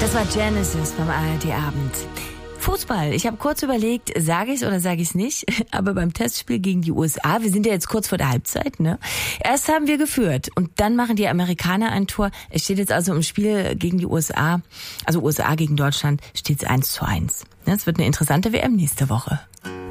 Das war Genesis vom ARD-Abend. Fußball. Ich habe kurz überlegt, sage ich es oder sage ich es nicht, aber beim Testspiel gegen die USA, wir sind ja jetzt kurz vor der Halbzeit, ne? Erst haben wir geführt und dann machen die Amerikaner ein Tor. Es steht jetzt also im Spiel gegen die USA, also USA gegen Deutschland, steht es 1:1. Es wird eine interessante WM nächste Woche.